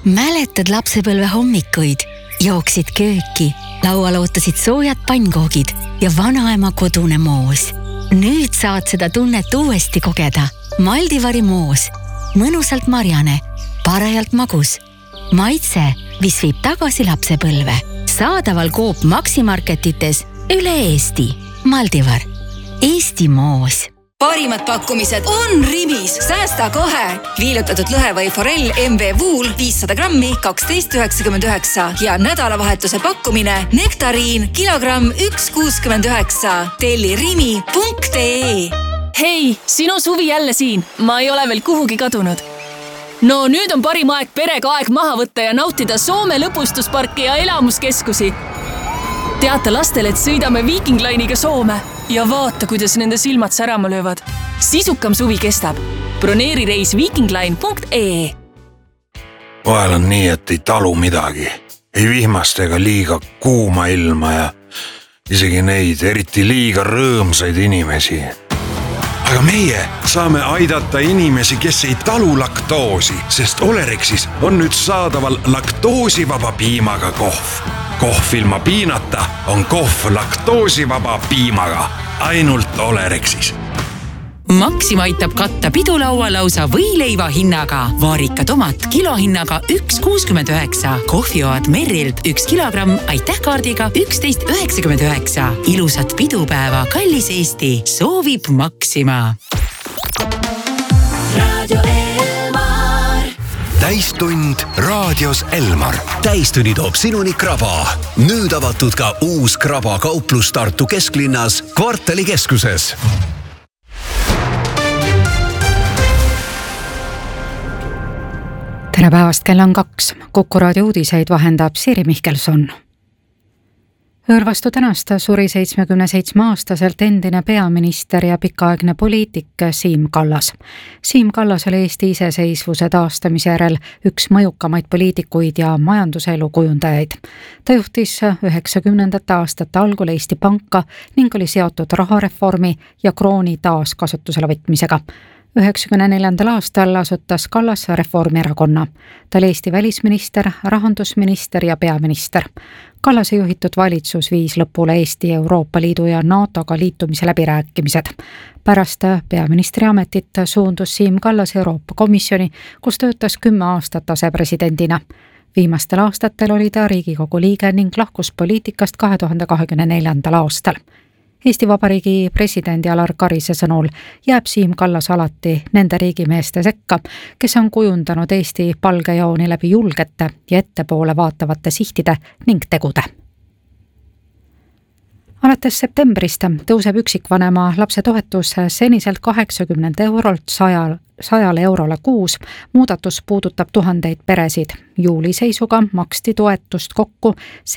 Mäletad lapsepõlve hommikuid? Jooksid kööki, laual ootasid soojad pannkoogid ja vanaema kodune moos. Nüüd saad seda tunnet uuesti kogeda. Maldivari moos. Mõnusalt marjane, parajalt magus. Maitse, mis viib tagasi lapsepõlve. Saadaval Coop Maximarketites üle Eesti. Maldivar. Eesti moos. Parimad pakkumised on Rimis. Säästa kohe. Viilutatud lõhe või forell MV Wool 500 grammi 12,99 ja nädalavahetuse pakkumine nektariin kilogramm 1,69. Telli rimi.ee. Hei, sinu suvi jälle siin. Ma ei ole veel kuhugi kadunud. No nüüd on parim aeg perega aeg maha võtta ja nautida Soome lõpustusparki ja elamuskeskusi. Teata lastele, et sõidame Viking Line'iga Soome ja vaata, kuidas nende silmad särama löövad. Sisukam suvi kestab. Broneeri reis vikingline.ee. Vahel on nii, et ei talu midagi. Ei vihmast ega liiga kuuma ilma ja isegi neid eriti liiga rõõmsaid inimesi. Aga meie saame aidata inimesi, kes ei talu laktoosi, sest Olerexis on nüüd saadaval laktoosivaba piimaga kohv. Kohv ilma piinata on kohv laktoosivaba piimaga. Ainult Olerexis. Maxima aitab katta pidulaua lausa võileiva hinnaga. Vaarika tomat kilohinnaga 1,69. Kohvioad Merrilt 1 kilogramm aitäh kaardiga 11,99. Ilusat pidupäeva, kallis Eesti. Soovib Maxima. Radio Elmar. Täistund raadios Elmar. Täistunni toob sinuni Kraba. Nüüd avatud ka uus Kraba kauplus Tartu kesklinnas kvartalikeskuses. Tere päevast, kell on 2. Kuku raadio uudiseid vahendab Siiri Mihkelson. Õõrvastu tänast suri 77-aastaselt endine peaminister ja pikaaegne poliitik Siim Kallas. Siim Kallas oli Eesti iseseisvuse taastamise järel üks mõjukamaid poliitikuid ja majanduselu kujundajaid. Ta juhtis 90. aastate algul Eesti Panka ning oli seotud rahareformi ja krooni taaskasutusele võtmisega. 1994. aastal asutas Kallas Reformierakonna. Ta oli Eesti välisminister, rahandusminister ja peaminister. Kallase juhitud valitsus viis lõpule Eesti, Euroopa Liidu ja NATOga liitumise läbirääkimised. Pärast peaministri ametit suundus Siim Kallas Euroopa Komisjoni, kus töötas 10 aastat asepresidendina. Viimastel aastatel oli ta Riigikogu liige ning lahkus poliitikast 2024. aastal. Eesti Vabariigi presidendi Alar Karise sõnul jääb Siim Kallas alati nende riigimeeste sekka, kes on kujundanud Eesti palgejooni läbi julgete ja ettepoole vaatavate sihtide ning tegude. Alates septembrist tõuseb üksikvanema lapse toetus seniselt 80 eurolt 100 eurole kuus. Muudatus puudutab tuhandeid peresid. Juuli seisuga maksti toetust kokku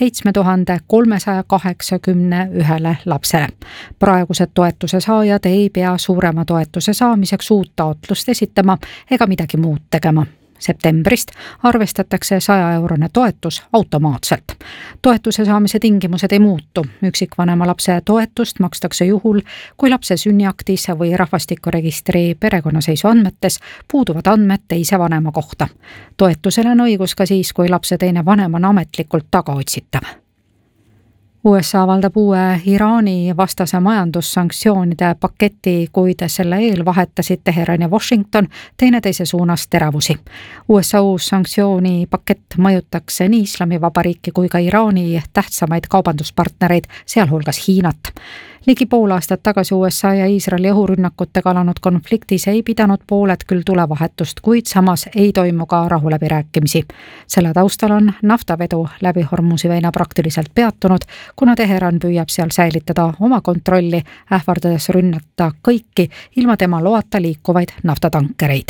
7381 lapsele. Praegused toetuse saajad ei pea suurema toetuse saamiseks uut taotlust esitama ega midagi muud tegema. Septembrist arvestatakse 100-eurone toetus automaatselt. Toetuse saamise tingimused ei muutu. Üksikvanema lapse toetust makstakse juhul, kui lapse sünniaktis või rahvastikuregistri perekonnaseisu andmetes puuduvad andmed teise vanema kohta. Toetusele on õigus ka siis, kui lapse teine vanem on ametlikult tagaotsitav. USA avaldab uue Iraani vastase majandussanktsioonide paketi, kuid selle eel vahetasid Teheran ja Washington teineteise suunas teravusi. USA uus sanktsiooni pakett mõjutaks nii Islamivabariiki kui ka Iraani tähtsamaid kaubanduspartnereid, sealhulgas Hiinat. Ligi pool aastat tagasi USA ja Iisraeli õhurünnakutega alanud konfliktis ei pidanud pooled küll tulevahetust, kuid samas ei toimu ka rahuläbirääkimisi. Selle taustal on naftavedu läbi Hormuzi väina praktiliselt peatunud, kuna Teheran püüab seal säilitada oma kontrolli, ähvardades rünnata kõiki ilma tema loata liikuvaid naftatankereid.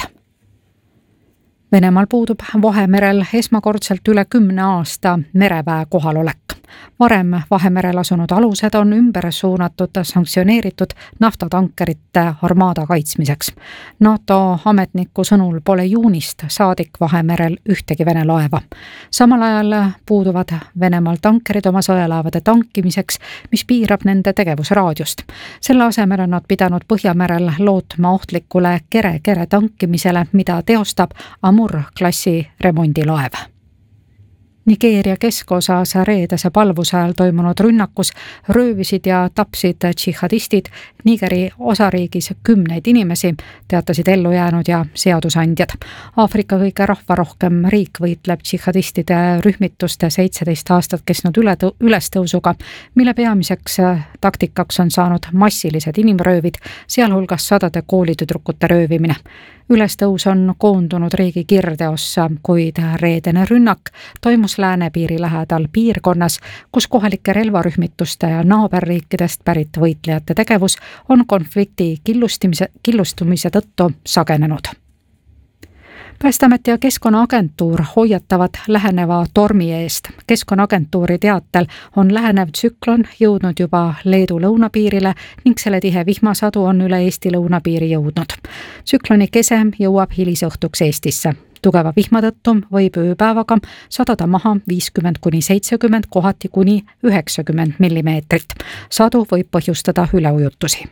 Venemaal puudub Vahemerel esmakordselt üle 10 aasta mereväe kohalolek. varem Vahemerel asunud alused on ümber suunatud sanktsioneeritud naftatankerite armaada kaitsmiseks. NATO ametniku sõnul pole juunist saadik Vahemerel ühtegi Vene laeva. Samal ajal puuduvad Venemaal tankerid oma sõjalaevade tankimiseks, mis piirab nende tegevusraadiost. Selle asemel on nad pidanud Põhjamerel lootma ohtlikule kere tankimisele, mida teostab Amur-klassi remondilaev. Nigeeria keskosas reedese palvuse ajal toimunud rünnakus röövisid ja tapsid džihadistid Nigeri osariigis 10 inimesi, teatasid ellujäänud ja seadusandjad. Aafrika kõige rahvarohkem riik võitleb džihadistide rühmituste 17 aastat kestnud ülestõusuga, mille peamiseks taktikaks on saanud massilised inimröövid, sealhulgas sadade koolitüdrukute röövimine. Ülestõus on koondunud riigi kirdeossa, kuid reedene rünnak toimus läänepiiri lähedal piirkonnas, kus kohalike relvarühmituste ja naaberriikidest pärit võitlejate tegevus on konflikti killustumise tõttu sagenenud. Päästeamet ja Keskkonnaagentuur hoiatavad läheneva tormi eest. Keskkonnaagentuuri teatel on lähenev tsüklon jõudnud juba Leedu lõunapiirile ning selle tihe vihmasadu on üle Eesti lõunapiiri jõudnud. Tsükloni kese jõuab hilisõhtuks Eestisse. Tugeva vihma tõttu võib ööpäevaga sadada maha 50–70, kohati kuni 90 millimeetrit. Sadu võib põhjustada üleujutusi.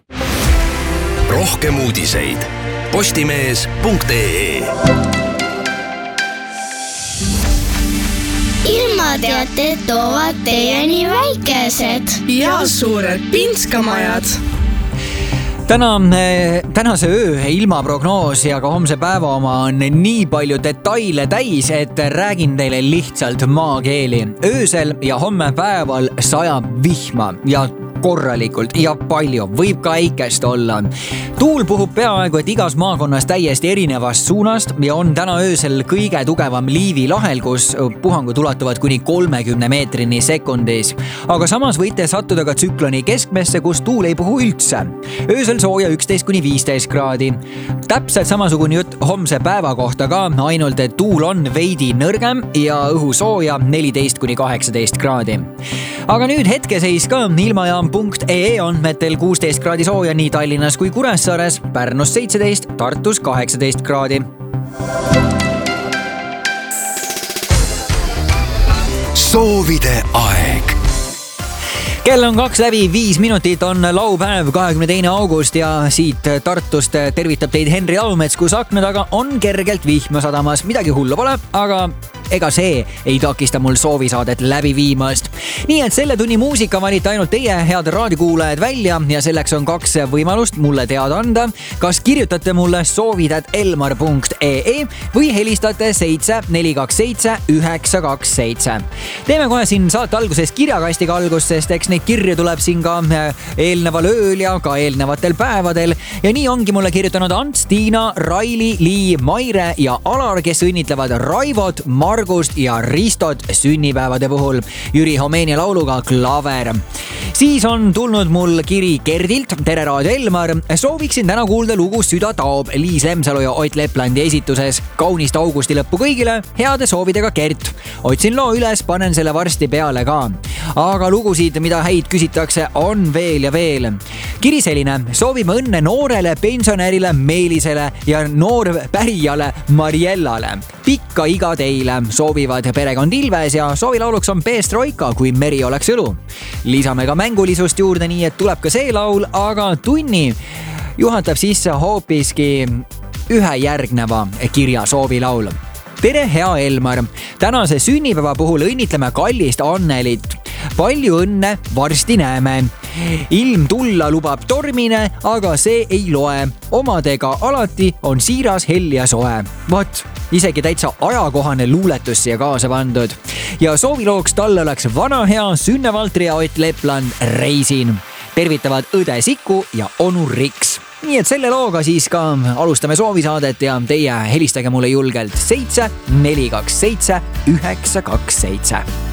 Rohkem uudiseid postimees.ee. Ilmateated toovad teieni väikesed ja suured pinskamajad. Tänase öö ilmaprognoos ja ka homse päeva oma on nii palju detaile täis, et räägin teile lihtsalt maakeeli. Öösel ja homme päeval sajab vihma ja korralikult ja palju, võib ka äikest olla. Tuul puhub peaaegu, et igas maakonnas täiesti erinevast suunast ja on täna öösel kõige tugevam Liivi lahel, kus puhangud ulatuvad kuni 30 meetrini sekundis. Aga samas võite sattuda ka tsükloni keskmesse, kus tuul ei puhu üldse. Öösel sooja 11–15 kraadi. Täpselt samasugune jutt homse päeva kohta ka, ainult et tuul on veidi nõrgem ja õhu sooja 14–18 kraadi. Aga nüüd hetkeseis ka ilmajaam.ee andmetel 16 kraadi sooja nii Tallinnas kui Kuressaares, Pärnus 17, Tartus 18 kraadi. Soovide aeg. Kell on 2:05, on laupäev 22. august ja siit Tartust tervitab teid Henri Laumets, kus akna taga on kergelt vihma sadamas. Midagi hullu pole, aga ega see ei takista mul soovisaadet läbi viimast. Nii et selle tunni muusika valite ainult teie, head raadiokuulajad, välja ja selleks on 2 võimalust mulle teada anda. Kas kirjutate mulle soovid@elmar.ee või helistate 7427 927. Teeme kohe siin saate alguses kirjakastiga algust, sest eks neid kirju tuleb siin ka eelneval ööl ja ka eelnevatel päevadel. Ja nii ongi mulle kirjutanud Ants, Tiina, Raili, Lii, Maire ja Alar, kes õnnitlevad Raivot, Margust ja Ristot sünnipäevade puhul Jüri Homeenia lauluga Klaver. Siis on tulnud mul kiri Gerdilt. Tere Raadio Elmar. Sooviksin täna kuulda lugu Süda taob Liis Lemsalu ja Ott Leplandi esituses. Kaunist augusti lõppu kõigile. Heade soovidega Gert. Otsin loo üles, panen selle varsti peale ka. Aga lugusid, mida häid küsitakse, on veel ja veel. Kiri selline. Soovime õnne noorele pensionärile Meelisele ja noorpärijale Mariellale. Pikka iga teile soovivad perekond Ilves ja soovilauluks on Peestroika, kui meri oleks õlu. Lisame ka mängulisust juurde, nii et tuleb ka see laul, aga tunni juhatab sisse hoopiski ühe järgneva kirja soovilaul. Tere, hea Elmar! Tänase sünnipäeva puhul õnnitleme kallist Annelit. Palju õnne, varsti näeme. Ilm tulla lubab tormine, aga see ei loe. Omadega alati on siiras, hell ja soe. Vot, isegi täitsa ajakohane luuletus siia kaasa pandud. Ja soovilooks talle oleks vana hea Sünne Valtri ja Ott Lepland Reisin. Tervitavad õde Siku ja onu Riks. Nii et selle looga siis ka alustame soovisaadet ja teie helistage mulle julgelt 7 427 927.